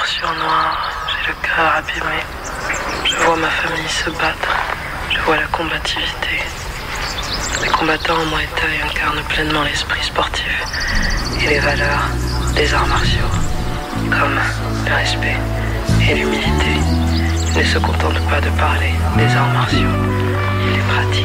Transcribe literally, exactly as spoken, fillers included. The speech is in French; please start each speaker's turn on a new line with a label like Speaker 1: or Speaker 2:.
Speaker 1: sur noir, j'ai le cœur abîmé. Je vois ma famille se battre, je vois la combativité. Les combattants en Muay Thai incarnent pleinement l'esprit sportif et les valeurs des arts martiaux, comme le respect et l'humilité. Ils ne se contentent pas de parler des arts martiaux, ils les pratiquent.